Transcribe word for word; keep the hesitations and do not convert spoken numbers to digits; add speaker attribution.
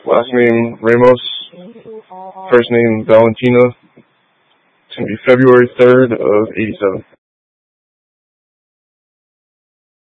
Speaker 1: Last name Ramos. First name Valentina. It's going to be February third of eighty-seven.